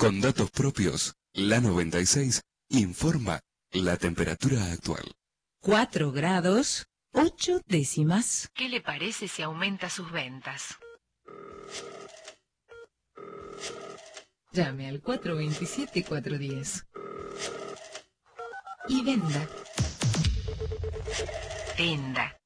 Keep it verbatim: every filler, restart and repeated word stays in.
Con datos propios, la noventa y seis informa la temperatura actual. cuatro grados, ocho décimas. ¿Qué le parece si aumenta sus ventas? Llame al cuatro veintisiete, cuatro diez. Y venda. Venda.